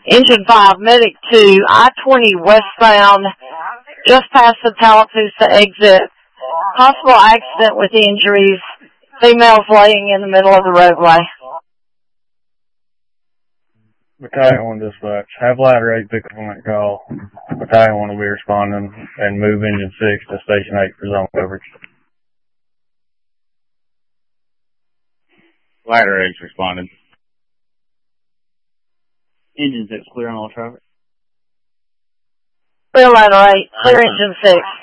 Engine 5, Medic 2, I-20 westbound, just past the Tallapoosa exit. Possible accident with injuries. Females laying in the middle of the roadway. Battalion 1 dispatch. Have ladder 8 pick up on that call. Battalion 1 will be responding and move engine 6 to station 8 for zone coverage. Ladder 8's responded. Engine 6 clear on all traffic. Clear ladder 8. Clear engine 6.